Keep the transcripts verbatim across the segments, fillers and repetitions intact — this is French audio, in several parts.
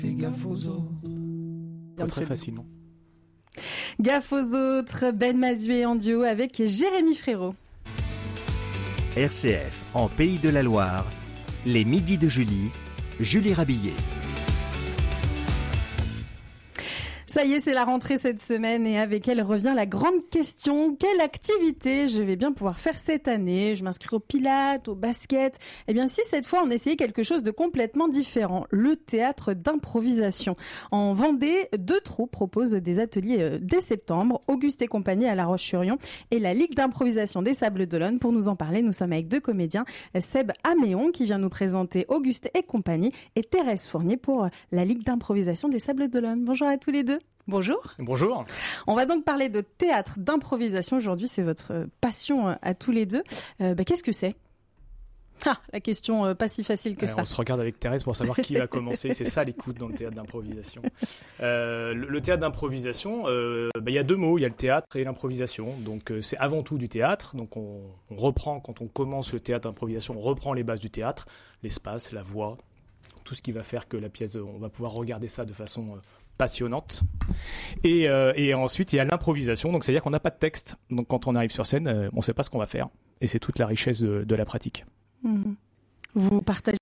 Fais gaffe aux autres. Pas très facilement. Gaffe aux autres, Ben Mazuet en duo avec Jérémy Frérot. R C F en Pays de la Loire, les midis de Julie, Julie Rabillet. Ça y est, c'est la rentrée cette semaine et avec elle revient la grande question. Quelle activité je vais bien pouvoir faire cette année ? Je m'inscris au pilates, au basket. Eh bien, si cette fois on essayait quelque chose de complètement différent, le théâtre d'improvisation. En Vendée, deux troupes proposent des ateliers dès septembre. Auguste et compagnie à La Roche-sur-Yon et la Ligue d'improvisation des Sables d'Olonne. Pour nous en parler, nous sommes avec deux comédiens. Seb Améon qui vient nous présenter Auguste et compagnie et Thérèse Fournier pour la Ligue d'improvisation des Sables d'Olonne. Bonjour à tous les deux. Bonjour. Bonjour. On va donc parler de théâtre d'improvisation aujourd'hui, c'est votre passion à tous les deux. Euh, bah, qu'est-ce que c'est ? Ah, la question euh, pas si facile que Alors, ça. On se regarde avec Thérèse pour savoir qui va commencer. C'est ça l'écoute dans le théâtre d'improvisation. Euh, le, le théâtre d'improvisation, euh, bah, y a deux mots, il y a le théâtre et l'improvisation. Donc euh, c'est avant tout du théâtre. Donc on, on reprend, quand on commence le théâtre d'improvisation, on reprend les bases du théâtre, l'espace, la voix, tout ce qui va faire que la pièce, on va pouvoir regarder ça de façon... Euh, passionnante. Et, euh, et ensuite, il y a l'improvisation. Donc, c'est-à-dire qu'on n'a pas de texte. Donc, quand on arrive sur scène, euh, on ne sait pas ce qu'on va faire. Et c'est toute la richesse de, de la pratique. Mmh. Vous partagez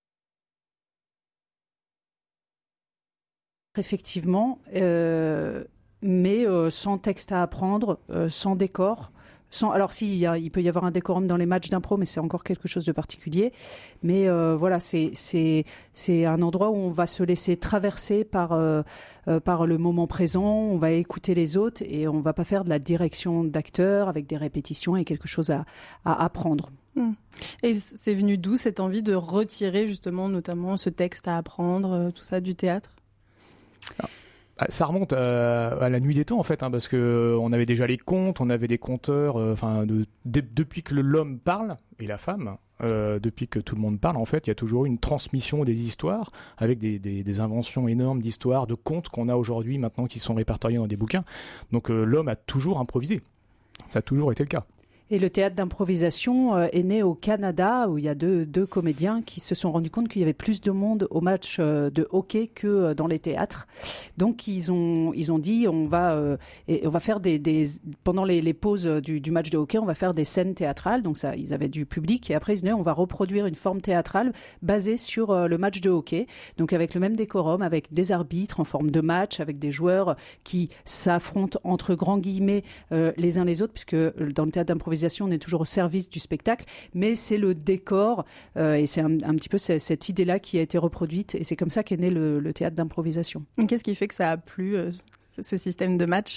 effectivement, euh, mais euh, sans texte à apprendre, euh, sans décor. Sans, alors si, il, y a, il peut y avoir un décorum dans les matchs d'impro, mais c'est encore quelque chose de particulier. Mais euh, voilà, c'est, c'est, c'est un endroit où on va se laisser traverser par, euh, euh, par le moment présent, on va écouter les autres et on va pas faire de la direction d'acteurs avec des répétitions et quelque chose à, à apprendre. Mmh. Et c'est venu d'où cette envie de retirer justement notamment ce texte à apprendre, tout ça du théâtre ? ah. Ça remonte à, à la nuit des temps en fait, hein, parce que euh, on avait déjà les contes, on avait des conteurs, enfin euh, de, de, depuis que l'homme parle et la femme, euh, depuis que tout le monde parle en fait, il y a toujours une transmission des histoires avec des, des, des inventions énormes d'histoires, de contes qu'on a aujourd'hui maintenant qui sont répertoriés dans des bouquins. Donc euh, l'homme a toujours improvisé, ça a toujours été le cas. Et le théâtre d'improvisation euh, est né au Canada, où il y a deux, deux comédiens qui se sont rendus compte qu'il y avait plus de monde au match euh, de hockey que euh, dans les théâtres. Donc ils ont ils ont dit on va euh, et on va faire des, des pendant les, les pauses du, du match de hockey, on va faire des scènes théâtrales. Donc ça, ils avaient du public et après ils disaient on va reproduire une forme théâtrale basée sur euh, le match de hockey. Donc avec le même décorum, avec des arbitres en forme de match, avec des joueurs qui s'affrontent entre grands guillemets euh, les uns les autres, puisque dans le théâtre d'improvisation on est toujours au service du spectacle, mais c'est le décor euh, et c'est un, un petit peu cette, cette idée-là qui a été reproduite et c'est comme ça qu'est né le, le théâtre d'improvisation. Qu'est-ce qui fait que ça a plu, euh, ce système de match ?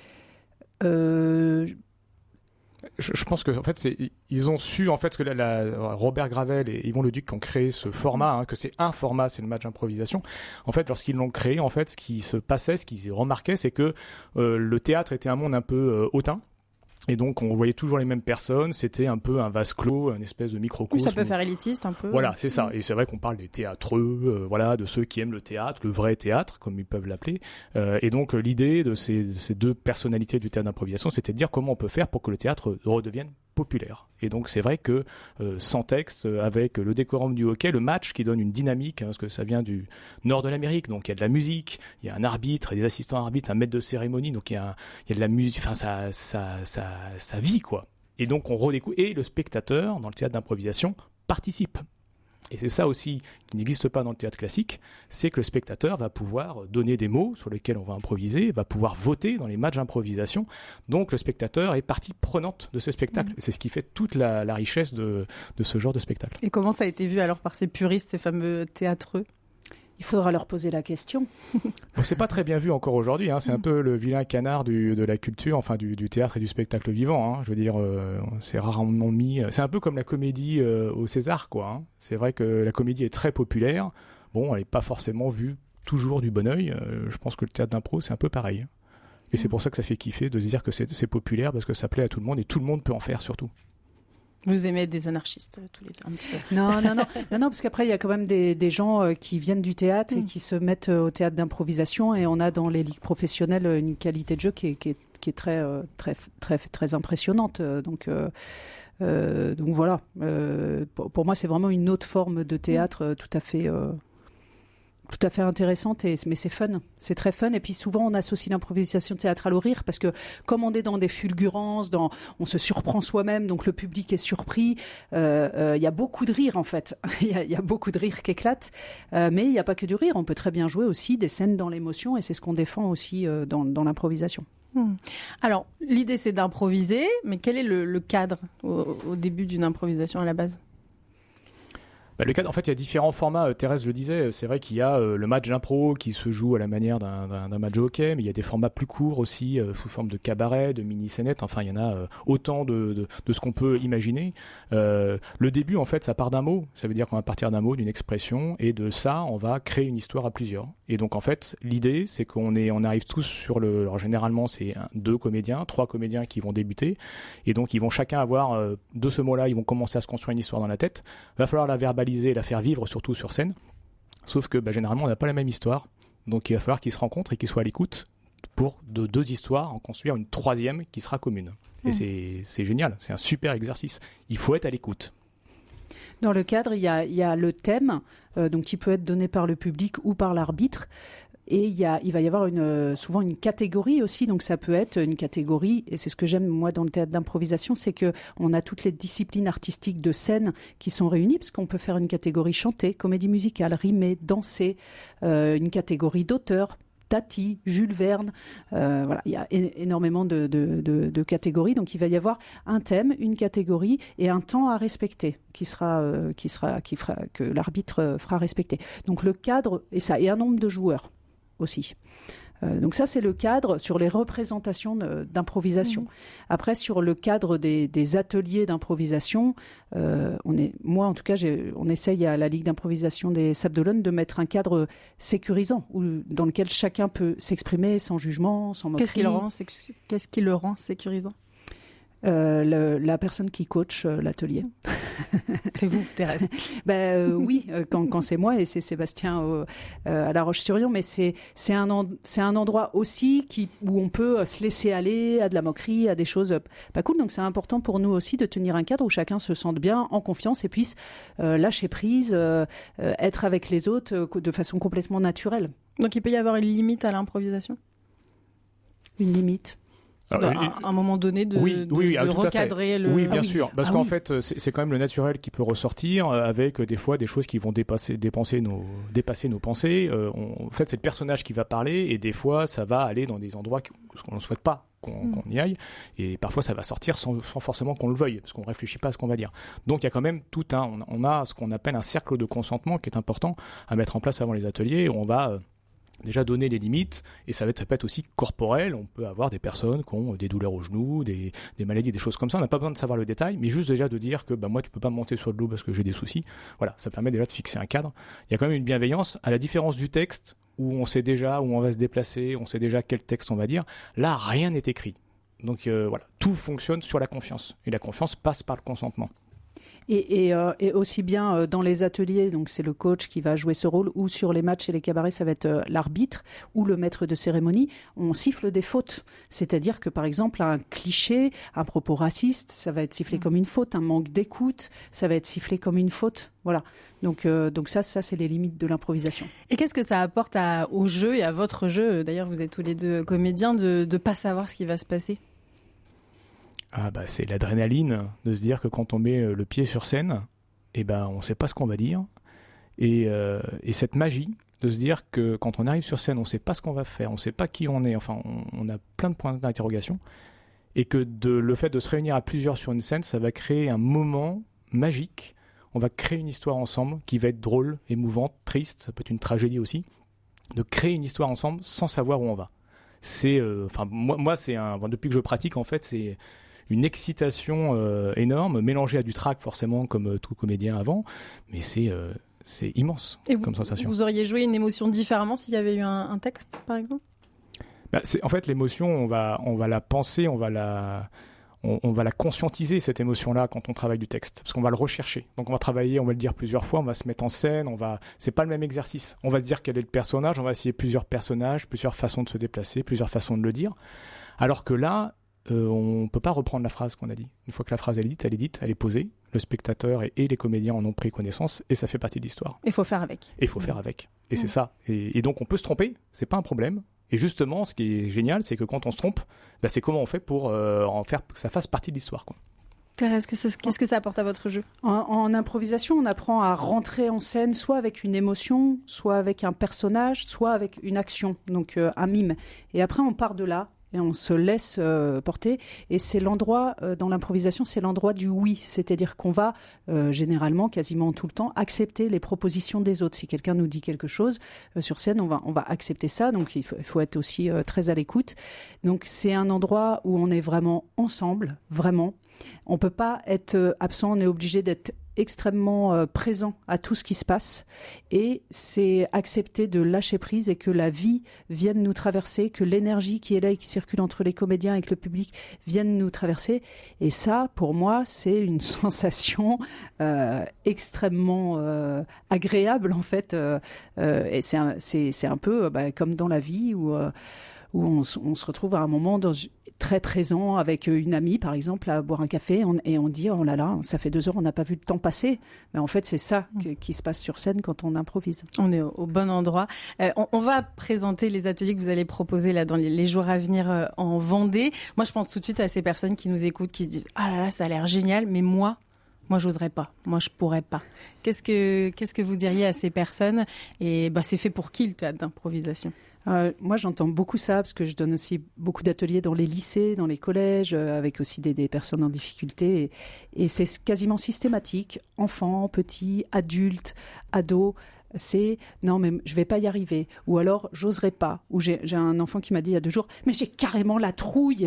euh, Je, je pense que en fait, c'est, ils ont su en fait que la, la, Robert Gravel et Yvon Leduc ont créé ce format, hein, que c'est un format, c'est le match d'improvisation. En fait, lorsqu'ils l'ont créé, en fait, ce qui se passait, ce qu'ils remarquaient, c'est que euh, le théâtre était un monde un peu euh, hautain. Et donc, on voyait toujours les mêmes personnes. C'était un peu un vase clos, une espèce de microcosme. Oui, ça peut faire élitiste un peu. Voilà, c'est ça. Et c'est vrai qu'on parle des théâtreux, euh, voilà, de ceux qui aiment le théâtre, le vrai théâtre, comme ils peuvent l'appeler. Euh, et donc, l'idée de ces, ces deux personnalités du théâtre d'improvisation, c'était de dire comment on peut faire pour que le théâtre redevienne populaire. Et donc, c'est vrai que euh, sans texte, avec le décorum du hockey, le match qui donne une dynamique, hein, parce que ça vient du nord de l'Amérique, donc il y a de la musique, il y a un arbitre, des assistants arbitres, un maître de cérémonie, donc il y a, un, il y a de la musique, enfin, ça, ça, ça, ça vit, quoi. Et donc, on redécouvre, et le spectateur, dans le théâtre d'improvisation, participe. Et c'est ça aussi qui n'existe pas dans le théâtre classique, c'est que le spectateur va pouvoir donner des mots sur lesquels on va improviser, va pouvoir voter dans les matchs d'improvisation. Donc le spectateur est partie prenante de ce spectacle. Mmh. C'est ce qui fait toute la, la richesse de, de ce genre de spectacle. Et comment ça a été vu alors par ces puristes, ces fameux théâtreux ? Il faudra leur poser la question. Bon, c'est pas très bien vu encore aujourd'hui. Hein. C'est un peu le vilain canard du, de la culture, enfin du, du théâtre et du spectacle vivant. Hein. Je veux dire, euh, c'est rarement mis. C'est un peu comme la comédie euh, au César, quoi. Hein. C'est vrai que la comédie est très populaire. Bon, elle n'est pas forcément vue toujours du bon œil. Euh, je pense que le théâtre d'impro, c'est un peu pareil. Et c'est pour ça que ça fait kiffer de se dire que c'est, c'est populaire parce que ça plaît à tout le monde et tout le monde peut en faire surtout. Vous aimez être des anarchistes tous les deux un petit peu. Non, non, non, non, non, parce qu'après il y a quand même des, des gens euh, qui viennent du théâtre mmh. et qui se mettent euh, au théâtre d'improvisation et on a dans les ligues professionnelles une qualité de jeu qui est, qui est, qui est très, euh, très, très, très impressionnante. Donc, euh, euh, donc voilà. Euh, pour, pour moi, c'est vraiment une autre forme de théâtre euh, tout à fait. Euh, tout à fait intéressante, et, mais c'est fun, c'est très fun. Et puis souvent on associe l'improvisation théâtrale au rire, parce que comme on est dans des fulgurances, dans, on se surprend soi-même, donc le public est surpris. Il euh, euh, y a beaucoup de rire en fait, il y, y a beaucoup de rire qui éclate, euh, mais il n'y a pas que du rire, on peut très bien jouer aussi des scènes dans l'émotion, et c'est ce qu'on défend aussi euh, dans, dans l'improvisation. Mmh. Alors l'idée c'est d'improviser, mais quel est le, le cadre au, au début d'une improvisation à la base ? Bah, le cadre, en fait, il y a différents formats. Euh, Thérèse le disait, c'est vrai qu'il y a euh, le match d'impro qui se joue à la manière d'un, d'un, d'un match de hockey, mais il y a des formats plus courts aussi, euh, sous forme de cabaret, de mini-scénette. Enfin, il y en a euh, autant de, de, de ce qu'on peut imaginer. Euh, le début, en fait, ça part d'un mot. Ça veut dire qu'on va partir d'un mot, d'une expression, et de ça, on va créer une histoire à plusieurs. Et donc, en fait, l'idée, c'est qu'on est, on arrive tous sur le... Alors, généralement, c'est un, deux comédiens, trois comédiens qui vont débuter, et donc, ils vont chacun avoir, euh, de ce mot-là, ils vont commencer à se construire une histoire dans la tête. Il va falloir la verbaliser, la faire vivre surtout sur scène, sauf que bah, généralement on n'a pas la même histoire, donc il va falloir qu'ils se rencontrent et qu'ils soient à l'écoute pour de deux histoires en construire une troisième qui sera commune. Et mmh. c'est, c'est génial, c'est un super exercice, il faut être à l'écoute. Dans le cadre, il y a, il y a le thème euh, donc, qui peut être donné par le public ou par l'arbitre. Et il, y a, il va y avoir une, souvent une catégorie aussi, donc ça peut être une catégorie, et c'est ce que j'aime moi dans le théâtre d'improvisation, c'est qu'on a toutes les disciplines artistiques de scène qui sont réunies, parce qu'on peut faire une catégorie chantée, comédie musicale, rimée, dansée, euh, une catégorie d'auteur, Tati, Jules Verne, euh, voilà, il y a é- énormément de, de, de, de catégories, donc il va y avoir un thème, une catégorie et un temps à respecter qui sera, euh, qui sera, qui fera, que l'arbitre fera respecter. Donc le cadre, et ça, et un nombre de joueurs aussi. Euh, donc ça, c'est le cadre sur les représentations de, d'improvisation. Mmh. Après, sur le cadre des, des ateliers d'improvisation, euh, on est, moi, en tout cas, j'ai, on essaye à la Ligue d'improvisation des Sables d'Olonne de mettre un cadre sécurisant où, dans lequel chacun peut s'exprimer sans jugement, sans moquerie. Qu'est-ce qui le rend, sécu- qu'est-ce qui le rend sécurisant ? Euh, le, la personne qui coach euh, l'atelier. C'est vous, Thérèse. ben, euh, oui, euh, quand, quand c'est moi et c'est Sébastien euh, euh, à La Roche-sur-Yon, mais c'est, c'est, un en, c'est un endroit aussi qui, où on peut se laisser aller à de la moquerie, à des choses euh, pas cool. Donc c'est important pour nous aussi de tenir un cadre où chacun se sente bien, en confiance et puisse euh, lâcher prise, euh, euh, être avec les autres euh, de façon complètement naturelle. Donc il peut y avoir une limite à l'improvisation ? Une limite ? Alors, à un, un moment donné de, oui, de, oui, de ah, recadrer le... Oui, bien ah, oui. sûr, parce ah, qu'en oui. fait, c'est, c'est quand même le naturel qui peut ressortir euh, avec euh, des fois des choses qui vont dépasser, dépenser nos, dépasser nos pensées. Euh, on, en fait, c'est le personnage qui va parler et des fois, ça va aller dans des endroits qu'on ne souhaite pas qu'on, mm. qu'on y aille et parfois, ça va sortir sans, sans forcément qu'on le veuille parce qu'on ne réfléchit pas à ce qu'on va dire. Donc, il y a quand même tout un... On, on a ce qu'on appelle un cercle de consentement qui est important à mettre en place avant les ateliers où on va... Euh, déjà donner les limites, et ça va être, ça peut être aussi corporel. On peut avoir des personnes qui ont des douleurs aux genoux, des, des maladies, des choses comme ça. On n'a pas besoin de savoir le détail, mais juste déjà de dire que bah, moi, tu peux pas me monter sur le dos parce que j'ai des soucis. Voilà, ça permet déjà de fixer un cadre. Il y a quand même une bienveillance, à la différence du texte, où on sait déjà où on va se déplacer, on sait déjà quel texte on va dire. Là, rien n'est écrit. Donc euh, voilà, tout fonctionne sur la confiance. Et la confiance passe par le consentement. Et, et, euh, et aussi bien euh, dans les ateliers, donc c'est le coach qui va jouer ce rôle, ou sur les matchs et les cabarets, ça va être euh, l'arbitre ou le maître de cérémonie. On siffle des fautes, c'est-à-dire que par exemple un cliché, un propos raciste, ça va être sifflé mmh. comme une faute, un manque d'écoute, ça va être sifflé comme une faute. Voilà. Donc, euh, donc ça, ça c'est les limites de l'improvisation. Et qu'est-ce que ça apporte à, au jeu et à votre jeu ? D'ailleurs, vous êtes tous les deux comédiens, de ne pas savoir ce qui va se passer. Ah bah c'est l'adrénaline de se dire que quand on met le pied sur scène, eh ben on sait pas ce qu'on va dire et, euh, et cette magie de se dire que quand on arrive sur scène, on sait pas ce qu'on va faire, on sait pas qui on est, enfin on, on a plein de points d'interrogation et que de, le fait de se réunir à plusieurs sur une scène, ça va créer un moment magique. On va créer une histoire ensemble qui va être drôle, émouvante, triste, ça peut être une tragédie aussi, de créer une histoire ensemble sans savoir où on va. C'est, enfin euh, moi, moi c'est un, bon, depuis que je pratique en fait c'est une excitation euh, énorme, mélangée à du trac forcément comme euh, tout comédien avant, mais c'est, euh, c'est immense et vous, comme sensation. Vous auriez joué une émotion différemment s'il y avait eu un, un texte, par exemple ? Bah, c'est, en fait, l'émotion, on va, on va la penser, on va la, on, on va la conscientiser, cette émotion-là, quand on travaille du texte, parce qu'on va le rechercher. Donc on va travailler, on va le dire plusieurs fois, on va se mettre en scène, on va... c'est pas le même exercice. On va se dire quel est le personnage, on va essayer plusieurs personnages, plusieurs façons de se déplacer, plusieurs façons de le dire, alors que là, Euh, on ne peut pas reprendre la phrase qu'on a dit. Une fois que la phrase elle est dite, elle est dite, elle est posée. le spectateur et, et les comédiens en ont pris connaissance, et ça fait partie de l'histoire. Il faut faire avec. Et il faut mmh. faire avec. Et mmh. c'est ça. Et, et donc on peut se tromper, c'est pas un problème. Et justement, ce qui est génial, c'est que quand on se trompe, bah, c'est comment on fait pour euh, en faire que ça fasse partie de l'histoire, quoi. Thérèse, qu'est-ce que ça apporte à votre jeu ? en, en improvisation, on apprend à rentrer en scène soit avec une émotion, soit avec un personnage, soit avec une action, donc euh, un mime. Et après, on part de là. Et on se laisse euh, porter. Et c'est l'endroit, euh, dans l'improvisation, c'est l'endroit du oui. C'est-à-dire qu'on va, euh, généralement, quasiment tout le temps, accepter les propositions des autres. Si quelqu'un nous dit quelque chose, euh, sur scène, on va, on va accepter ça. Donc, il faut, il faut être aussi euh, très à l'écoute. Donc, c'est un endroit où on est vraiment ensemble, vraiment. On ne peut pas être euh, absent, on est obligé d'être extrêmement euh, présent à tout ce qui se passe, et c'est accepter de lâcher prise et que la vie vienne nous traverser, que l'énergie qui est là et qui circule entre les comédiens et que le public vienne nous traverser. Et ça, pour moi, c'est une sensation euh, extrêmement euh, agréable, en fait. Euh, euh, et c'est un, c'est, c'est un peu bah, comme dans la vie où... Euh, où on, on se retrouve à un moment dans, très présent avec une amie, par exemple, à boire un café, on, et on dit « Oh là là, ça fait deux heures, on n'a pas vu le temps passer ». Mais en fait, c'est ça que, qui se passe sur scène quand on improvise. On est au, au bon endroit. Euh, on, on va présenter les ateliers que vous allez proposer là, dans les, les jours à venir euh, en Vendée. Moi, je pense tout de suite à ces personnes qui nous écoutent, qui se disent « Ah là là, ça a l'air génial, mais moi… » Moi, j'oserais pas. Moi, je pourrais pas. Qu'est-ce que, qu'est-ce que vous diriez à ces personnes ? Et bah, c'est fait pour qui, le théâtre d'improvisation ? Euh, moi, j'entends beaucoup ça parce que je donne aussi beaucoup d'ateliers dans les lycées, dans les collèges, euh, avec aussi des, des personnes en difficulté. Et, et c'est quasiment systématique. Enfants, petits, adultes, ados. C'est non mais je vais pas y arriver, ou alors j'oserais pas, ou j'ai, j'ai un enfant qui m'a dit il y a deux jours mais j'ai carrément la trouille.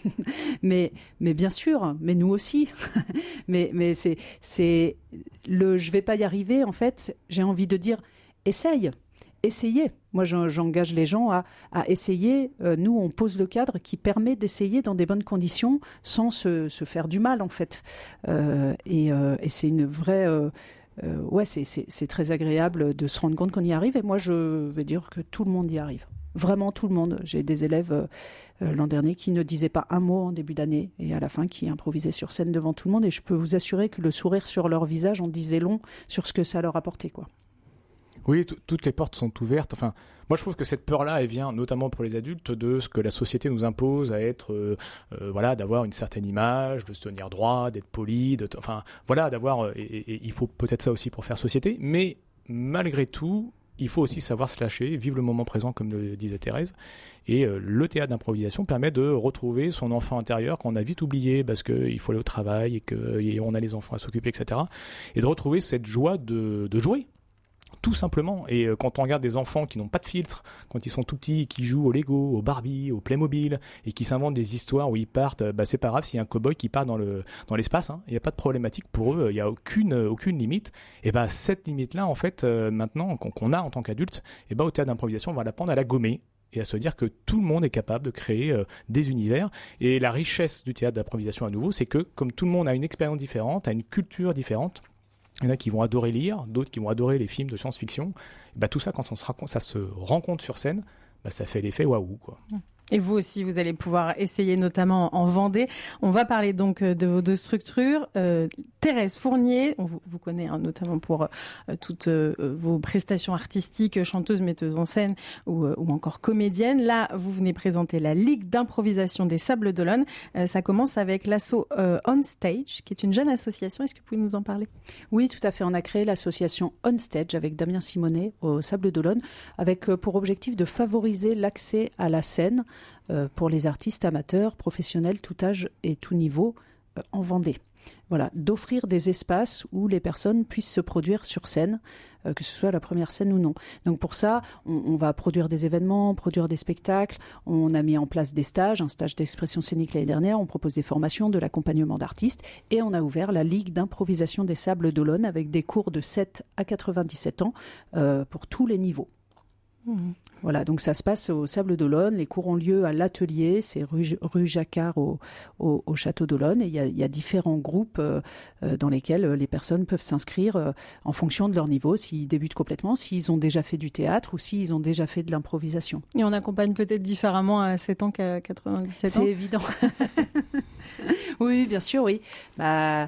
mais mais bien sûr, mais nous aussi. mais mais c'est c'est le je vais pas y arriver, en fait, j'ai envie de dire essaye. Essayez. Moi, j'engage les gens à, à essayer. Euh, nous, on pose le cadre qui permet d'essayer dans des bonnes conditions sans se, se faire du mal, en fait. Euh, et, euh, et c'est une vraie... Euh, euh, ouais, c'est, c'est, c'est très agréable de se rendre compte qu'on y arrive. Et moi, je vais dire que tout le monde y arrive. Vraiment tout le monde. J'ai des élèves euh, l'an dernier qui ne disaient pas un mot en début d'année et à la fin qui improvisaient sur scène devant tout le monde. Et je peux vous assurer que le sourire sur leur visage en disait long sur ce que ça leur apportait, quoi. Oui, t- toutes les portes sont ouvertes. Enfin, moi, je trouve que cette peur-là, elle vient notamment pour les adultes de ce que la société nous impose à être, euh, euh, voilà, d'avoir une certaine image, de se tenir droit, d'être poli, de t- enfin, voilà, d'avoir. Et, et, et il faut peut-être ça aussi pour faire société, mais malgré tout, il faut aussi savoir se lâcher, vivre le moment présent, comme le disait Thérèse. Et euh, le théâtre d'improvisation permet de retrouver son enfant intérieur qu'on a vite oublié parce qu'il faut aller au travail et qu'on a les enfants à s'occuper, et cetera. Et de retrouver cette joie de, de jouer. Tout simplement. Et euh, quand on regarde des enfants qui n'ont pas de filtre, quand ils sont tout petits, qui jouent au Lego, au Barbie, au Playmobil, et qui s'inventent des histoires où ils partent, bah, c'est pas grave s'il y a un cow-boy qui part dans, le, dans l'espace, hein, il n'y a pas de problématique pour eux, il n'y a aucune, aucune limite. Et bah, cette limite-là, en fait, euh, maintenant, qu'on, qu'on a en tant qu'adulte, et bah, au théâtre d'improvisation, on va l'apprendre à la gommer et à se dire que tout le monde est capable de créer euh, des univers. Et la richesse du théâtre d'improvisation à nouveau, c'est que comme tout le monde a une expérience différente, a une culture différente, il y en a qui vont adorer lire, d'autres qui vont adorer les films de science-fiction. Bah, tout ça, quand on se raconte, ça se rencontre sur scène, bah, ça fait l'effet waouh, quoi. Et vous aussi, vous allez pouvoir essayer, notamment en Vendée. On va parler donc de vos deux structures. Euh, Thérèse Fournier, on vous, vous connaît hein, notamment pour euh, toutes euh, vos prestations artistiques, chanteuse, metteuse en scène ou, euh, ou encore comédienne. Là, vous venez présenter la Ligue d'improvisation des Sables d'Olonne. Euh, ça commence avec l'asso euh, On Stage, qui est une jeune association. Est-ce que vous pouvez nous en parler ? Oui, tout à fait. On a créé l'association On Stage avec Damien Simonet aux Sables d'Olonne, avec pour objectif de favoriser l'accès à la scène euh, pour les artistes amateurs, professionnels, tout âge et tout niveau euh, en Vendée. Voilà, d'offrir des espaces où les personnes puissent se produire sur scène, euh, que ce soit la première scène ou non. Donc pour ça, on, on va produire des événements, produire des spectacles. On a mis en place des stages, un stage d'expression scénique l'année dernière. On propose des formations, de l'accompagnement d'artistes. Et on a ouvert la Ligue d'improvisation des Sables d'Olonne avec des cours de sept à quatre-vingt-dix-sept ans euh, pour tous les niveaux. Mmh. Voilà, donc ça se passe au Sables d'Olonne. Les cours ont lieu à l'atelier, c'est rue, rue Jacquard au, au, au Château d'Olonne. Et il y a, il y a différents groupes euh, dans lesquels les personnes peuvent s'inscrire euh, en fonction de leur niveau, s'ils débutent complètement, s'ils ont déjà fait du théâtre ou s'ils ont déjà fait de l'improvisation. Et on accompagne peut-être différemment à sept ans qu'à quatre-vingt-dix-sept ans. C'est évident. Oui, bien sûr, oui. Bah,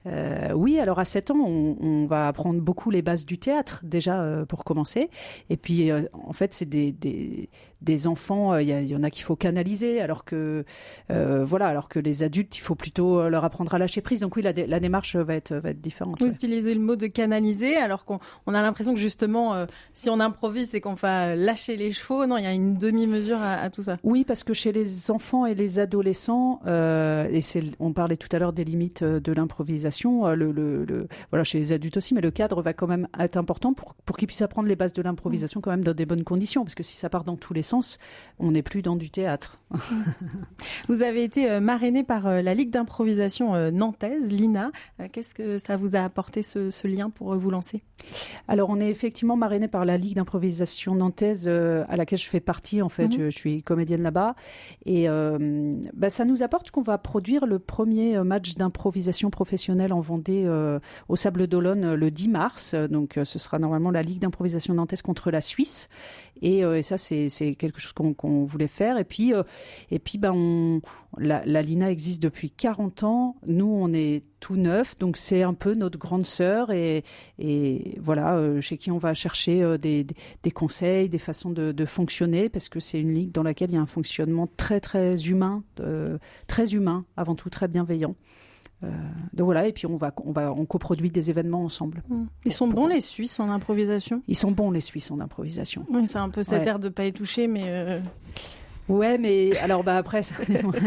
Euh, oui, alors à sept ans, on, on va apprendre beaucoup les bases du théâtre, déjà euh, pour commencer. Et puis, euh, en fait, c'est des, des, des enfants, il euh, y, y en a qu'il faut canaliser, alors que, euh, voilà, alors que les adultes, il faut plutôt leur apprendre à lâcher prise. Donc oui, la, dé, la démarche va être, va être différente. Vous ouais. utilisez le mot de canaliser, alors qu'on on a l'impression que justement, euh, si on improvise, c'est qu'on va lâcher les chevaux. Non, il y a une demi-mesure à, à tout ça. Oui, parce que chez les enfants et les adolescents, euh, et c'est, on parlait tout à l'heure des limites de l'improvisation, le, le, le, voilà, chez les adultes aussi, mais le cadre va quand même être important pour, pour qu'ils puissent apprendre les bases de l'improvisation quand même dans des bonnes conditions, parce que si ça part dans tous les sens, on n'est plus dans du théâtre. Vous avez été marrainé par la Ligue d'improvisation nantaise, l'I N A. Qu'est-ce que ça vous a apporté ce, ce lien pour vous lancer ? Alors, on est effectivement marrainé par la Ligue d'improvisation nantaise euh, à laquelle je fais partie. En fait, mmh. je, je suis comédienne là-bas. Et euh, bah, ça nous apporte qu'on va produire le premier match d'improvisation professionnelle en Vendée euh, au Sable d'Olonne le dix mars. Donc, euh, ce sera normalement la Ligue d'improvisation nantaise contre la Suisse. Et, euh, et ça, c'est, c'est quelque chose qu'on, qu'on voulait faire. Et puis, euh, et puis bah, on, la, la L I N A existe depuis quarante ans. Nous, on est tout neuf. Donc, c'est un peu notre grande sœur. Et, et voilà, euh, chez qui on va chercher euh, des, des, des conseils, des façons de, de fonctionner. Parce que c'est une ligue dans laquelle il y a un fonctionnement très, très humain. Euh, très humain, avant tout très bienveillant. Euh, donc voilà, et puis on va, on va, on coproduit des événements ensemble. Ils sont bons les Suisses en improvisation ? Ils sont bons les Suisses en improvisation. Oui, c'est un peu cet ouais. air de pas y toucher, mais. Euh... Ouais, mais alors bah après, ça...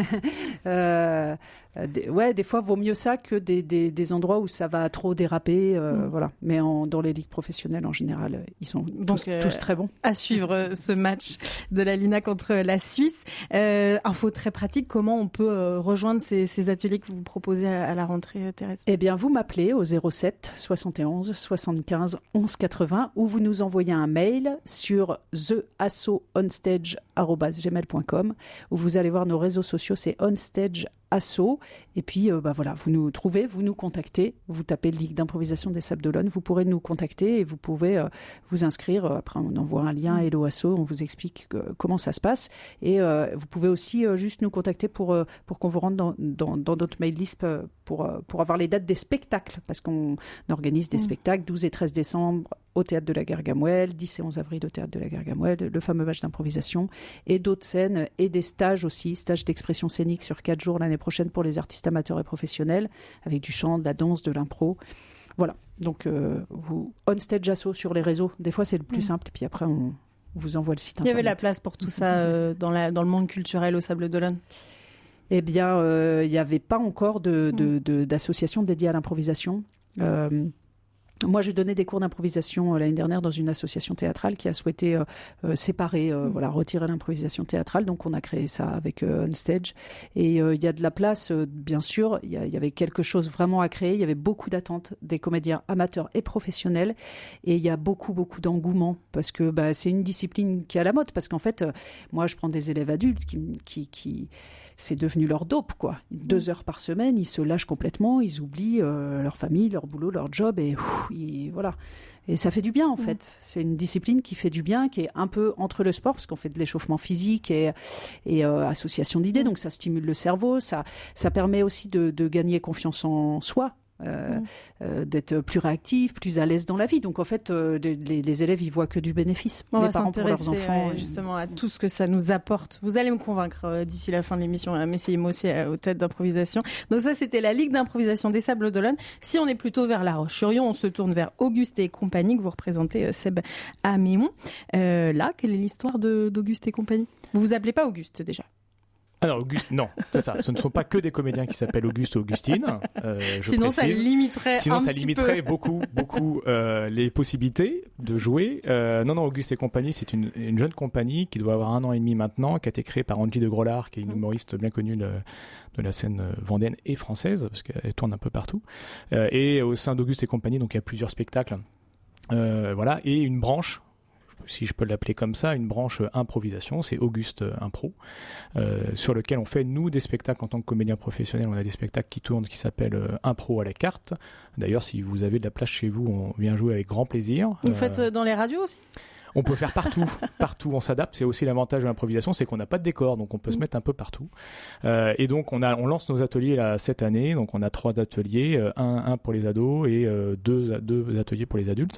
euh, des, ouais, des fois vaut mieux ça que des, des, des endroits où ça va trop déraper, euh, mmh. voilà. Mais en, dans les ligues professionnelles en général, ils sont Donc, tous, euh, tous très bons. À suivre ce match de la L I N A contre la Suisse. Euh, info très pratique, comment on peut euh, rejoindre ces, ces ateliers que vous proposez à, à la rentrée, Thérèse ? Eh bien, vous m'appelez au zéro sept soixante et onze soixante-quinze onze quatre-vingts ou vous nous envoyez un mail sur the asso onstage arobase gmail point com où vous allez voir nos réseaux sociaux, c'est onstage Asso, et puis euh, bah voilà, vous nous trouvez, vous nous contactez, vous tapez Ligue d'improvisation des Sables d'Olonne, vous pourrez nous contacter et vous pouvez euh, vous inscrire. Après, on envoie un lien Hello Asso, on vous explique euh, comment ça se passe, et euh, vous pouvez aussi euh, juste nous contacter pour euh, pour qu'on vous rentre dans dans, dans notre mail list euh, pour euh, pour avoir les dates des spectacles, parce qu'on organise des mmh. spectacles douze et treize décembre au Théâtre de la Gargamelle, dix et onze avril au Théâtre de la Gargamelle, le fameux match d'improvisation, et d'autres scènes et des stages aussi, stages d'expression scénique sur quatre jours l'année prochaine pour les artistes amateurs et professionnels, avec du chant, de la danse, de l'impro. Voilà, donc euh, vous, Onstage Asso sur les réseaux, des fois c'est le plus mmh. simple, puis après on vous envoie le site internet. Il y avait la place pour tout ça euh, dans, la, dans le monde culturel au Sable d'Olonne ? Eh bien, euh, il n'y avait pas encore de, de, de, d'association dédiée à l'improvisation. Euh, Moi, j'ai donné des cours d'improvisation euh, l'année dernière dans une association théâtrale qui a souhaité euh, euh, séparer, euh, mmh. voilà, retirer l'improvisation théâtrale. Donc, on a créé ça avec euh, Onstage. Et il euh, y a de la place, euh, bien sûr. Il y, y avait quelque chose vraiment à créer. Il y avait beaucoup d'attentes des comédiens amateurs et professionnels. Et il y a beaucoup, beaucoup d'engouement parce que bah, c'est une discipline qui est à la mode. Parce qu'en fait, euh, moi, je prends des élèves adultes qui... qui, qui c'est devenu leur dope, quoi. Deux heures par semaine, ils se lâchent complètement, ils oublient euh, leur famille, leur boulot, leur job, et ouf, ils, voilà. Et ça fait du bien, en mmh. fait. C'est une discipline qui fait du bien, qui est un peu entre le sport, parce qu'on fait de l'échauffement physique et, et euh, association d'idées, mmh. donc ça stimule le cerveau, ça, ça permet aussi de, de gagner confiance en soi. Euh, mmh. euh, d'être plus réactif, plus à l'aise dans la vie. Donc en fait, euh, les, les élèves, ils voient que du bénéfice. On les va parents s'intéresser pour leurs enfants, ouais, justement à tout ce que ça nous apporte. Vous allez me convaincre euh, d'ici la fin de l'émission à m'essayer moi aussi euh, aux têtes d'improvisation. Donc ça, c'était la Ligue d'improvisation des Sables d'Olonne. Si on est plutôt vers La Roche-sur-Yon, on se tourne vers Auguste et compagnie que vous représentez, euh, Seb Amémon. Euh, là, quelle est l'histoire de, d'Auguste et compagnie ? Vous vous appelez pas Auguste déjà ? Alors, Auguste, non, c'est ça. Ce ne sont pas que des comédiens qui s'appellent Auguste ou Augustine. Euh, je Sinon, précise. ça limiterait Sinon, un ça petit limiterait peu. beaucoup, beaucoup euh, les possibilités de jouer. Euh, non, non, Auguste et compagnie, c'est une, une jeune compagnie qui doit avoir un an et demi maintenant, qui a été créée par Angie de Grolard, qui est une humoriste bien connue de, de la scène vendéenne et française, parce qu'elle tourne un peu partout. Euh, et au sein d'Auguste et compagnie, donc il y a plusieurs spectacles, euh, voilà, et une branche. Si je peux l'appeler comme ça, une branche improvisation, c'est Auguste Impro, euh, sur lequel on fait, nous, des spectacles en tant que comédien professionnel. On a des spectacles qui tournent, qui s'appellent euh, Impro à la carte. D'ailleurs, si vous avez de la place chez vous, on vient jouer avec grand plaisir. Vous euh, faites dans les radios aussi ? On peut faire partout, partout, on s'adapte. C'est aussi l'avantage de l'improvisation, c'est qu'on n'a pas de décor, donc on peut mmh. se mettre un peu partout. Euh, et donc on, a, on lance nos ateliers là, cette année, donc on a trois ateliers, euh, un, un pour les ados et euh, deux, deux ateliers pour les adultes.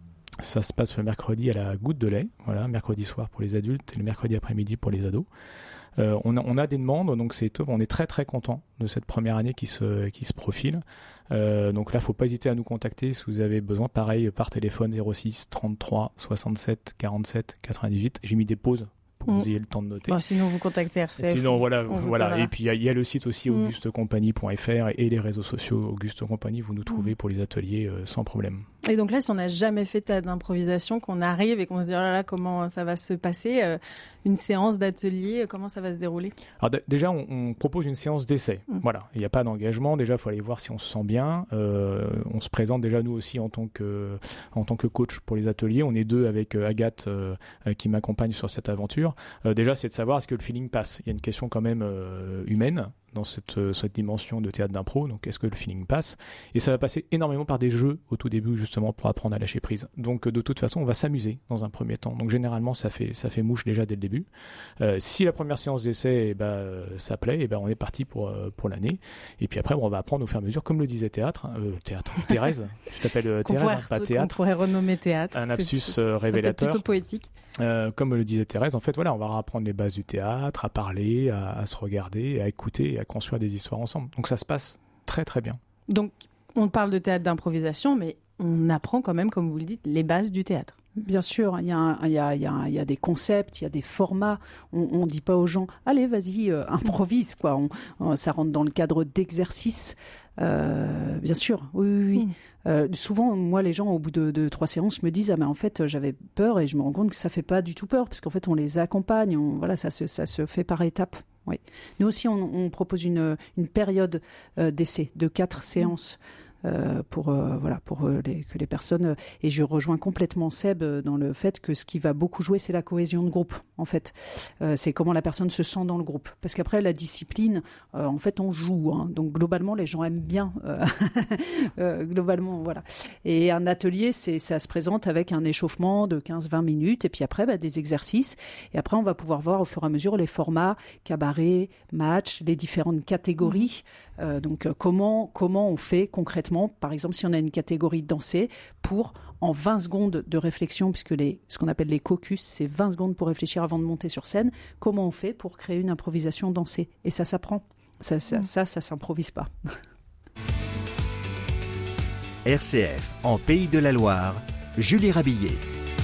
Ça se passe le mercredi à la Goutte de lait, voilà, mercredi soir pour les adultes et le mercredi après-midi pour les ados. Euh, on, a, on a des demandes, donc c'est top. On est très très content de cette première année qui se, qui se profile. Euh, donc là, il ne faut pas hésiter à nous contacter si vous avez besoin. Pareil, par téléphone zéro six trente-trois soixante-sept quarante-sept quatre-vingt-dix-huit. J'ai mis des pauses pour que mmh. vous ayez le temps de noter. Bon, sinon, vous contactez R C F. Sinon, voilà. voilà. Et puis, il y, y a le site aussi mmh. auguste compagnie point f r et les réseaux sociaux Auguste Compagnie. Vous nous trouvez mmh. pour les ateliers euh, sans problème. Et donc là, si on n'a jamais fait d'improvisation, qu'on arrive et qu'on se dit « Oh là là, comment ça va se passer euh, ?» Une séance d'atelier, comment ça va se dérouler? Alors d- déjà, on, on propose une séance d'essai. Mmh. Voilà, il n'y a pas d'engagement. Déjà, il faut aller voir si on se sent bien. Euh, on se présente déjà, nous aussi, en tant que, en tant que coach pour les ateliers. On est deux avec euh, Agathe euh, euh, qui m'accompagne sur cette aventure. Euh, déjà, c'est de savoir est-ce que le feeling passe. Il y a une question quand même euh, humaine dans cette, euh, cette dimension de théâtre d'impro. Donc, est-ce que le feeling passe? Et ça va passer énormément par des jeux au tout début, justement, pour apprendre à lâcher prise. Donc, de toute façon, on va s'amuser dans un premier temps. Donc, généralement, ça fait, ça fait mouche déjà dès le début. Euh, si la première séance d'essai, eh ben, euh, ça plaît, eh ben, on est parti pour, euh, pour l'année. Et puis après, bon, on va apprendre au fur et à mesure, comme le disait Théâtre, euh, théâtre Thérèse, tu t'appelles euh, Thérèse, hein, pas Théâtre. On pourrait renommer Théâtre. Un lapsus euh, révélateur. Plutôt poétique. Euh, comme le disait Thérèse, en fait, voilà, on va apprendre les bases du théâtre, à parler, à, à se regarder, à écouter et à construire des histoires ensemble. Donc ça se passe très très bien. Donc on parle de théâtre d'improvisation, mais on apprend quand même, comme vous le dites, les bases du théâtre. Bien sûr, il y, y, y, y a des concepts, il y a des formats. On ne dit pas aux gens « Allez, vas-y, euh, improvise ». Quoi. On, on, ça rentre dans le cadre d'exercices. Euh, bien sûr, oui, oui, oui. Mmh. Euh, souvent, moi, les gens, au bout de, de trois séances, me disent « Ah, mais en fait, j'avais peur » et je me rends compte que ça ne fait pas du tout peur parce qu'en fait, on les accompagne. On, voilà, ça se, ça se fait par étapes. Oui. Nous aussi, on, on propose une, une période euh, d'essai de quatre séances. Euh, pour euh, voilà pour euh, les, que les personnes euh, et je rejoins complètement Seb euh, dans le fait que ce qui va beaucoup jouer c'est la cohésion de groupe en fait euh, c'est comment la personne se sent dans le groupe parce qu'après la discipline euh, en fait on joue hein, donc globalement les gens aiment bien euh, euh, globalement voilà et un atelier c'est ça se présente avec un échauffement de quinze vingt minutes et puis après bah, des exercices et après on va pouvoir voir au fur et à mesure les formats cabaret match les différentes catégories euh, donc euh, comment comment on fait concrètement. Par exemple, si on a une catégorie dansée, pour en vingt secondes de réflexion, puisque les, ce qu'on appelle les caucus, c'est vingt secondes pour réfléchir avant de monter sur scène, comment on fait pour créer une improvisation dansée? Et ça s'apprend. Ça, ça, mmh. ça, ça ne s'improvise pas. R C F en Pays de la Loire, Julie Rabillet.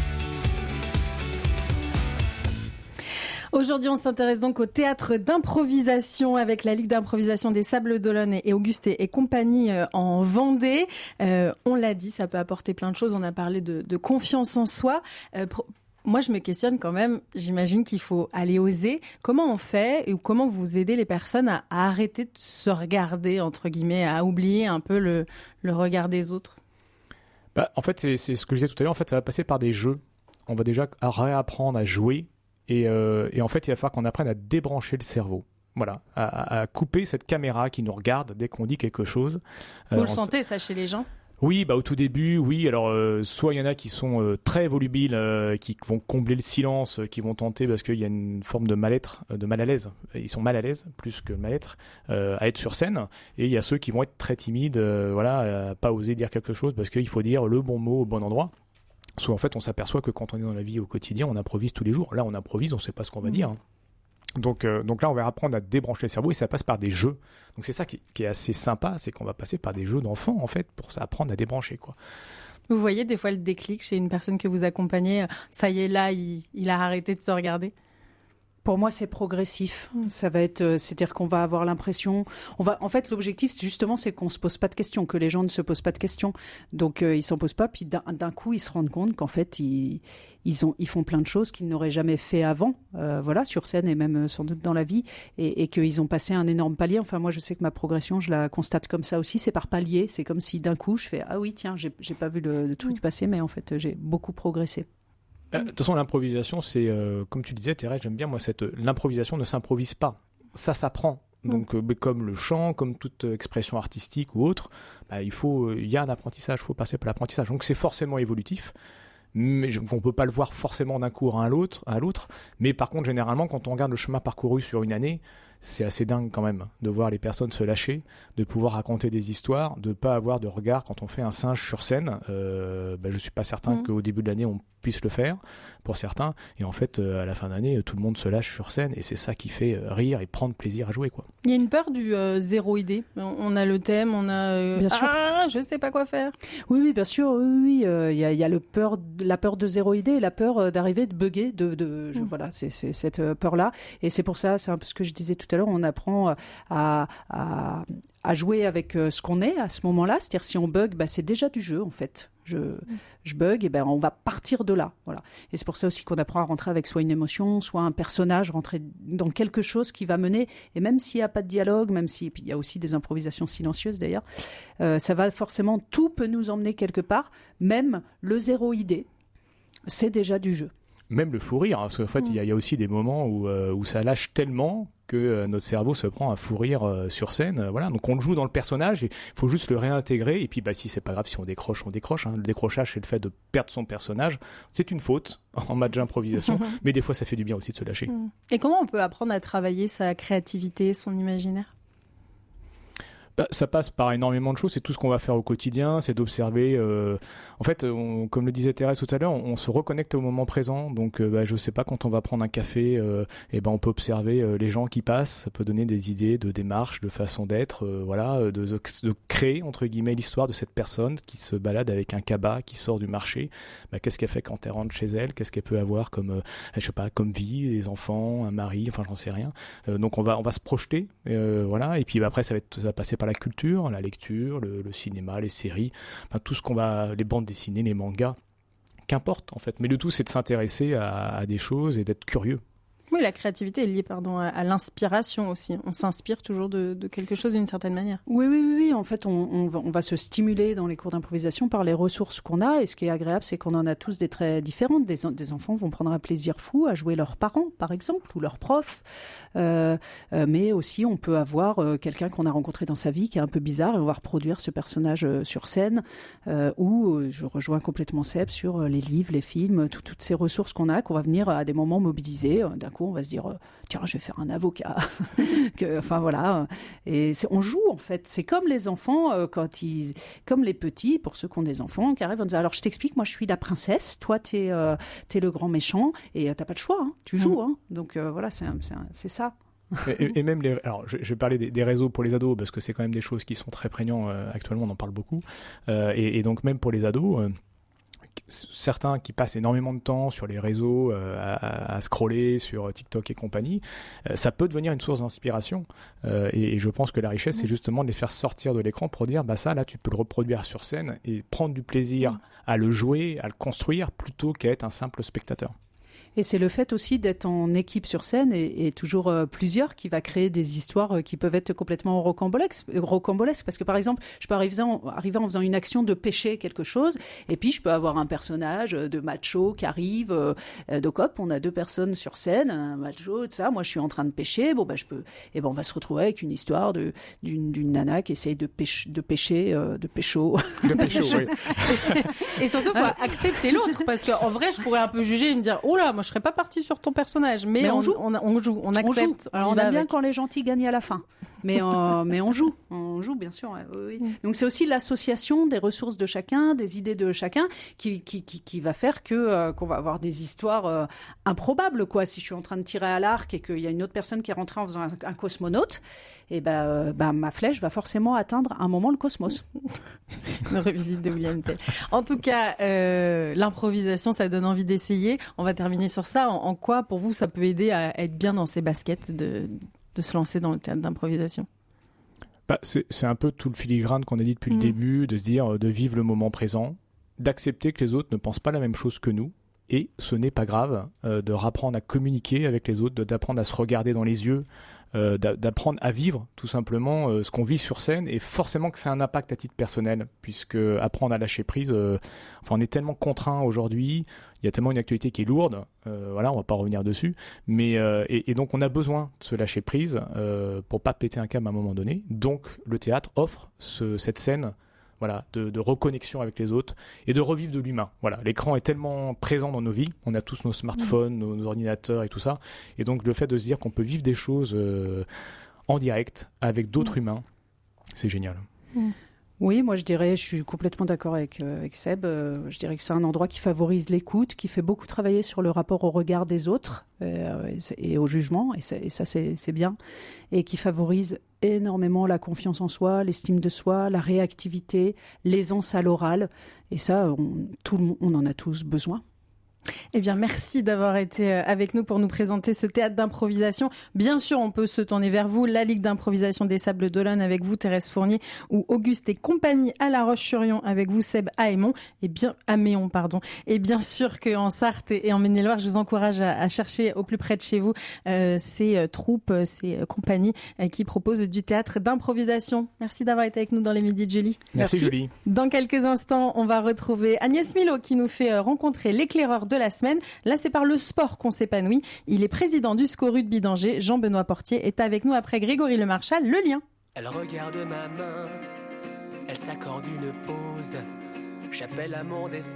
Aujourd'hui, on s'intéresse donc au théâtre d'improvisation avec la Ligue d'improvisation des Sables d'Olonne et Auguste et, et compagnie euh, en Vendée. Euh, on l'a dit, ça peut apporter plein de choses. On a parlé de, de confiance en soi. Euh, pro- Moi, je me questionne quand même. J'imagine qu'il faut aller oser. Comment on fait et comment vous aidez les personnes à, à arrêter de se regarder, entre guillemets, à oublier un peu le, le regard des autres? Bah, en fait, c'est, c'est ce que je disais tout à l'heure. En fait, ça va passer par des jeux. On va déjà réapprendre à jouer. Et, euh, et en fait, il va falloir qu'on apprenne à débrancher le cerveau. Voilà, à, à couper cette caméra qui nous regarde dès qu'on dit quelque chose. Vous euh, le sentez, ça, chez les gens ? Oui, bah, au tout début, oui. Alors, euh, soit il y en a qui sont euh, très volubiles, euh, qui vont combler le silence, euh, qui vont tenter, parce qu'il y a une forme de mal-être, de mal à l'aise. Ils sont mal à l'aise, plus que mal-être, euh, à être sur scène. Et il y a ceux qui vont être très timides, euh, voilà, à pas oser dire quelque chose, parce qu'il faut dire le bon mot au bon endroit. Soit en fait, on s'aperçoit que quand on est dans la vie au quotidien, on improvise tous les jours. Là, on improvise, on ne sait pas ce qu'on va mmh. dire. Hein. Donc, euh, donc là, on va apprendre à débrancher le cerveau et ça passe par des jeux. Donc c'est ça qui, qui est assez sympa, c'est qu'on va passer par des jeux d'enfants, en fait, pour apprendre à débrancher, quoi. Vous voyez des fois le déclic chez une personne que vous accompagnez, ça y est, là, il, il a arrêté de se regarder? Pour moi, c'est progressif. Ça va être, c'est-à-dire qu'on va avoir l'impression, on va, en fait, l'objectif, justement, c'est qu'on se pose pas de questions, que les gens ne se posent pas de questions. Donc, euh, ils s'en posent pas. Puis d'un, d'un coup, ils se rendent compte qu'en fait, ils, ils ont, ils font plein de choses qu'ils n'auraient jamais fait avant, euh, voilà, sur scène et même sans doute dans la vie, et, et qu'ils ont passé un énorme palier. Enfin, moi, je sais que ma progression, je la constate comme ça aussi. C'est par palier. C'est comme si d'un coup, je fais, ah oui, tiens, j'ai, j'ai pas vu le, le truc passer, mais en fait, j'ai beaucoup progressé. De toute façon, l'improvisation, c'est, euh, comme tu disais, Thérèse, j'aime bien, moi, cette, l'improvisation ne s'improvise pas. Ça s'apprend. Donc, mmh. euh, comme le chant, comme toute expression artistique ou autre, bah, il faut, il y a un apprentissage, il faut passer par l'apprentissage. Donc, c'est forcément évolutif. mais je, on peut pas le voir forcément d'un cours à l'autre, à l'autre. Mais par contre, généralement, quand on regarde le chemin parcouru sur une année, c'est assez dingue quand même de voir les personnes se lâcher, de pouvoir raconter des histoires, de pas avoir de regard quand on fait un singe sur scène. Euh, bah, je suis pas certain mmh. qu'au début de l'année on puisse le faire pour certains, et en fait euh, à la fin d'année tout le monde se lâche sur scène et c'est ça qui fait euh, rire et prendre plaisir à jouer, quoi. Il y a une peur du euh, zéro idée. On a le thème, on a euh, bien sûr. Ah, je sais pas quoi faire. Oui, oui, bien sûr. Oui, oui. Euh, il y a, il y a le peur, la peur de zéro idée et la peur euh, d'arriver, de bugger, de, de je, mmh. voilà, c'est, c'est cette euh, peur-là. Et c'est pour ça, c'est un peu ce que je disais tout à l'heure. On apprend à, à, à jouer avec euh, ce qu'on est à ce moment-là. C'est-à-dire si on bug, bah, c'est déjà du jeu en fait. Je, mmh. je bug, et ben on va partir de là. Voilà. Et c'est pour ça aussi qu'on apprend à rentrer avec soit une émotion, soit un personnage, rentrer dans quelque chose qui va mener. Et même s'il n'y a pas de dialogue, même si, puis il y a aussi des improvisations silencieuses d'ailleurs, euh, ça va forcément, tout peut nous emmener quelque part. Même le zéro idée, c'est déjà du jeu. Même le fou rire, hein, parce qu'en fait, il mmh. y, y a aussi des moments où, euh, où ça lâche tellement que euh, notre cerveau se prend à fou rire euh, sur scène. Euh, voilà. Donc on le joue dans le personnage, il faut juste le réintégrer. Et puis bah, si c'est pas grave, si on décroche, on décroche. Hein. Le décrochage, c'est le fait de perdre son personnage. C'est une faute en match d'improvisation, mais des fois, ça fait du bien aussi de se lâcher. Et comment on peut apprendre à travailler sa créativité, son imaginaire ? Bah, ça passe par énormément de choses, c'est tout ce qu'on va faire au quotidien, c'est d'observer. Euh... En fait, on, comme le disait Thérèse tout à l'heure, on, on se reconnecte au moment présent. Donc, euh, bah, je sais pas, quand on va prendre un café, euh, et ben on peut observer euh, les gens qui passent. Ça peut donner des idées de démarche, de façon d'être, euh, voilà, de, de, de créer entre guillemets l'histoire de cette personne qui se balade avec un cabas, qui sort du marché. Bah, qu'est-ce qu'elle fait quand elle rentre chez elle ? Qu'est-ce qu'elle peut avoir comme, euh, je sais pas, comme vie, des enfants, un mari, enfin j'en sais rien. Euh, donc on va on va se projeter, euh, voilà. Et puis bah, après ça va, être, ça va passer par la culture, la lecture, le, le cinéma, les séries, enfin, tout ce qu'on va, les bandes dessinées, les mangas, qu'importe en fait. Mais le tout, c'est de s'intéresser à, à des choses et d'être curieux. Oui, la créativité est liée pardon, à, à l'inspiration aussi. On s'inspire toujours de, de quelque chose d'une certaine manière. Oui, oui, oui. oui. En fait, on, on, va, on va se stimuler dans les cours d'improvisation par les ressources qu'on a. Et ce qui est agréable, c'est qu'on en a tous des traits différents. Des, des enfants vont prendre un plaisir fou à jouer leurs parents, par exemple, ou leurs profs. Euh, euh, mais aussi, on peut avoir euh, quelqu'un qu'on a rencontré dans sa vie qui est un peu bizarre et on va reproduire ce personnage euh, sur scène. Euh, ou, euh, je rejoins complètement Seb sur euh, les livres, les films, tout, toutes ces ressources qu'on a, qu'on va venir à des moments mobiliser. Euh, d'un coup, on va se dire euh, tiens, je vais faire un avocat. que, enfin voilà, et c'est, on joue en fait. C'est comme les enfants euh, quand ils, comme les petits, pour ceux qui ont des enfants, qui arrivent en disant alors je t'explique, moi je suis la princesse, toi t'es euh, t'es le grand méchant, et euh, t'as pas de choix, hein, tu joues, hein. Donc euh, voilà, c'est, un, c'est, un, c'est ça. Et, et même les, alors je, je vais parler des, des réseaux pour les ados parce que c'est quand même des choses qui sont très prégnants euh, actuellement, on en parle beaucoup, euh, et, et donc même pour les ados. Euh, certains qui passent énormément de temps sur les réseaux euh, à, à scroller sur TikTok et compagnie, euh, ça peut devenir une source d'inspiration euh, et, et je pense que la richesse mmh. c'est justement de les faire sortir de l'écran pour dire bah ça là tu peux le reproduire sur scène et prendre du plaisir mmh. à le jouer, à le construire plutôt qu'à être un simple spectateur. Et c'est le fait aussi d'être en équipe sur scène et, et toujours euh, plusieurs qui va créer des histoires euh, qui peuvent être complètement rocambolesques, rocambolesques. Parce que par exemple, je peux arriver en, arriver en faisant une action de pêcher quelque chose et puis je peux avoir un personnage de macho qui arrive. Euh, donc hop, on a deux personnes sur scène, un macho, tout ça. Moi, je suis en train de pêcher. Bon, bah, je peux. Et ben, on va se retrouver avec une histoire de, d'une, d'une nana qui essaye de, pêche, de pêcher, euh, de pécho. De pécho, oui. Et surtout, il faut accepter l'autre parce qu'en vrai, je pourrais un peu juger et me dire oh là, moi, je serais pas partie sur ton personnage, mais, mais on, on joue, on, on joue, on accepte. On joue. Alors on, on aime bien quand les gentils gagnent à la fin, mais euh, mais on joue, on joue bien sûr. Oui, oui. Mm. Donc c'est aussi l'association des ressources de chacun, des idées de chacun, qui qui qui, qui va faire que euh, qu'on va avoir des histoires euh, improbables quoi. Si je suis en train de tirer à l'arc et qu'il y a une autre personne qui est rentrée en faisant un, un cosmonaute, et ben euh, ben ma flèche va forcément atteindre un moment le cosmos. Une revisite de William Tell. En tout cas, euh, l'improvisation, ça donne envie d'essayer. On va terminer sur ça. En, en quoi, pour vous, ça peut aider à être bien dans ses baskets, de, de se lancer dans le théâtre d'improvisation ? Bah, c'est, c'est un peu tout le filigrane qu'on a dit depuis mmh. le début, de se dire, de vivre le moment présent, d'accepter que les autres ne pensent pas la même chose que nous. Et ce n'est pas grave, euh, de rapprendre à communiquer avec les autres, de, d'apprendre à se regarder dans les yeux, euh, d'apprendre à vivre tout simplement euh, ce qu'on vit sur scène, et forcément que c'est un impact à titre personnel, puisque apprendre à lâcher prise, euh, enfin on est tellement contraint aujourd'hui, il y a tellement une actualité qui est lourde, euh, voilà, on va pas revenir dessus, mais euh, et, et donc on a besoin de se lâcher prise euh, pour pas péter un câble à un moment donné. Donc le théâtre offre ce, cette scène voilà, de, de reconnexion avec les autres et de revivre de l'humain. Voilà, l'écran est tellement présent dans nos vies, on a tous nos smartphones, mmh. nos, nos ordinateurs et tout ça, et donc le fait de se dire qu'on peut vivre des choses euh, en direct avec d'autres mmh. humains, c'est génial. Mmh. Oui, moi je dirais, je suis complètement d'accord avec, euh, avec Seb, euh, je dirais que c'est un endroit qui favorise l'écoute, qui fait beaucoup travailler sur le rapport au regard des autres euh, et, et au jugement, et, et ça c'est, c'est bien, et qui favorise énormément la confiance en soi, l'estime de soi, la réactivité, l'aisance à l'oral, et ça, on, tout le monde, on en a tous besoin. Eh bien, merci d'avoir été avec nous pour nous présenter ce théâtre d'improvisation. Bien sûr, on peut se tourner vers vous, la Ligue d'improvisation des Sables d'Olonne avec vous, Thérèse Fournier, ou Auguste et compagnie à La Roche-sur-Yon avec vous, Seb Aémon, et bien, Améon, pardon. Et bien sûr qu'en Sarthe et en Maine-et-Loire, je vous encourage à, à chercher au plus près de chez vous euh, ces euh, troupes, ces euh, compagnies euh, qui proposent du théâtre d'improvisation. Merci d'avoir été avec nous dans les Midis de Julie. Merci, Merci Julie. Dans quelques instants, on va retrouver Agnès Milo qui nous fait euh, rencontrer l'éclaireur de la semaine. Là, c'est par le sport qu'on s'épanouit. Il est président du S C O Rugby d'Angers. Jean-Benoît Portier est avec nous après Grégory Lemarchal. Le lien. Elle regarde ma main, elle s'accorde une pause. J'appelle à mon destin.